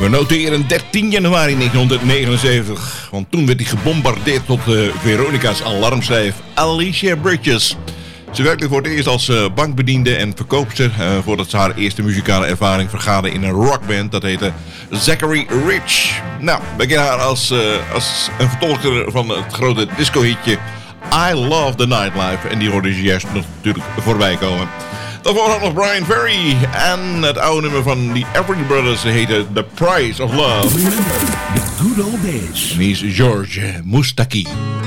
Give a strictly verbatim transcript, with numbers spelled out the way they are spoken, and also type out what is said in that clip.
We noteren dertien januari negentienhonderdnegenenzeventig, want toen werd hij gebombardeerd tot uh, Veronica's alarmschijf Alicia Bridges. Ze werkte voor het eerst als uh, bankbediende en verkoopster uh, voordat ze haar eerste muzikale ervaring vergaarde in een rockband. Dat heette Zachary Rich. Nou, we kennen haar als, uh, als een vertolker van het grote disco-hitje I Love the Nightlife. En die hoorde ze juist natuurlijk voorbij komen. Daarvoor had nog Brian Ferry en het oude nummer van The Everly Brothers heette The Price of Love. Remember the good old days. En hier is George Moustaki.